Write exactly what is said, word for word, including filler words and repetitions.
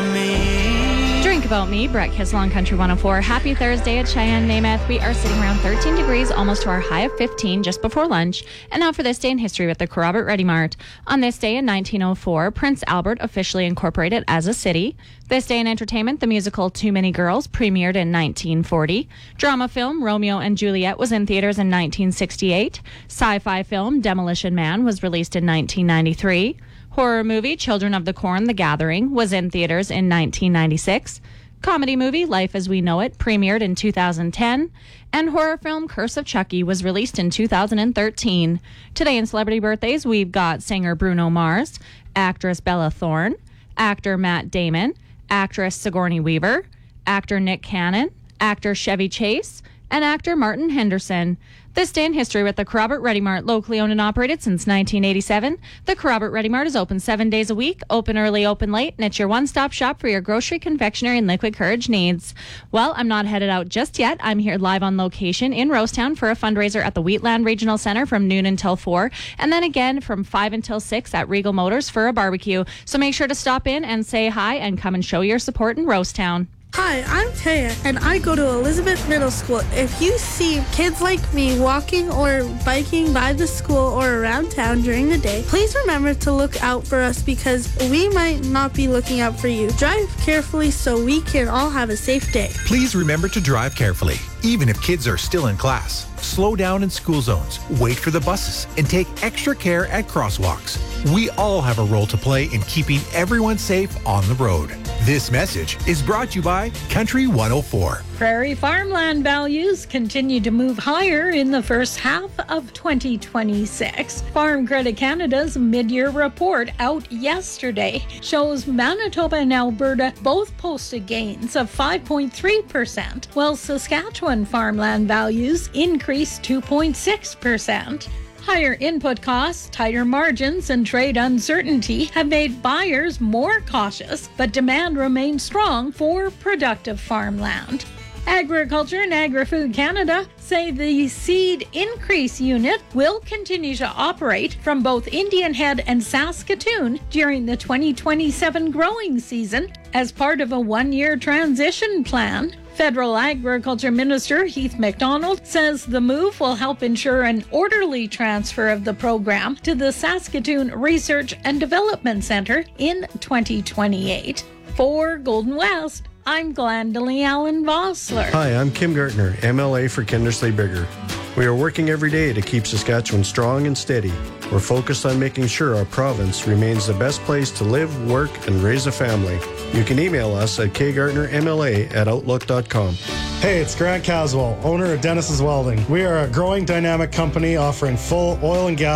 me. Drink About Me, Brett Kissel on Country one oh four. Happy Thursday at Cheyenne, Namath. We are sitting around thirteen degrees, almost to our high of fifteen just before lunch. And now for this day in history with the Robert Ready Mart. On this day in nineteen oh four, Prince Albert officially incorporated as a city. This day in entertainment, the musical Too Many Girls premiered in nineteen forty. Drama film Romeo and Juliet was in theaters in nineteen sixty-eight. Sci-fi film Demolition Man was released in nineteen ninety-three. Horror movie Children of the Corn, The Gathering was in theaters in nineteen ninety-six. Comedy movie Life as We Know It premiered in two thousand ten. And horror film Curse of Chucky was released in two thousand thirteen. Today in celebrity birthdays, we've got singer Bruno Mars, actress Bella Thorne, actor Matt Damon, actress Sigourney Weaver, actor Nick Cannon, actor Chevy Chase, and actor Martin Henderson. This day in history with the Robert Ready Mart, locally owned and operated since nineteen eighty-seven. The Robert Ready Mart is open seven days a week, open early, open late, and it's your one-stop shop for your grocery, confectionery, and liquid courage needs. Well, I'm not headed out just yet. I'm here live on location in Rosetown for a fundraiser at the Wheatland Regional Center from noon until four, and then again from five until six at Regal Motors for a barbecue. So make sure to stop in and say hi and come and show your support in Rosetown. Hi, I'm Taya, and I go to Elizabeth Middle School. If you see kids like me walking or biking by the school or around town during the day, please remember to look out for us because we might not be looking out for you. Drive carefully so we can all have a safe day. Please remember to drive carefully, even if kids are still in class. Slow down in school zones, wait for the buses, and take extra care at crosswalks. We all have a role to play in keeping everyone safe on the road. This message is brought to you by Country one oh four. Prairie farmland values continue to move higher in the first half of twenty twenty-six. Farm Credit Canada's mid-year report out yesterday shows Manitoba and Alberta both posted gains of five point three percent, while Saskatchewan farmland values increased two point six percent. Higher input costs, tighter margins, and trade uncertainty have made buyers more cautious, but demand remains strong for productive farmland. Agriculture and Agri-Food Canada say the Seed Increase Unit will continue to operate from both Indian Head and Saskatoon during the twenty twenty-seven growing season as part of a one-year transition plan. Federal Agriculture Minister Heath MacDonald says the move will help ensure an orderly transfer of the program to the Saskatoon Research and Development Centre in twenty twenty-eight. For Golden West, I'm Glendalee Allen Vossler. Hi, I'm Kim Gartner, M L A for Kindersley Bigger. We are working every day to keep Saskatchewan strong and steady. We're focused on making sure our province remains the best place to live, work, and raise a family. You can email us at k gartner m l a at outlook dot com. Hey, it's Grant Caswell, owner of Dennis's Welding. We are a growing dynamic company offering full oil and gas